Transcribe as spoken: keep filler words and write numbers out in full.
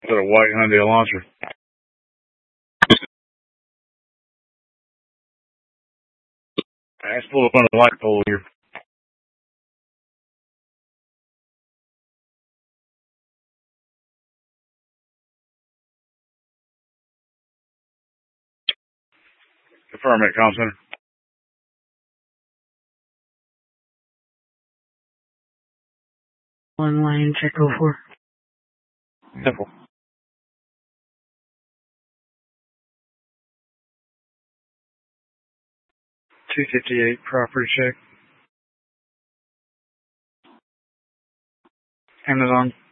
Got a white Hyundai Elantra. I just pulled up on the light pole here. Confirm it, comm center. One line, check oh four. Simple. two fifty-eight, property check. Amazon.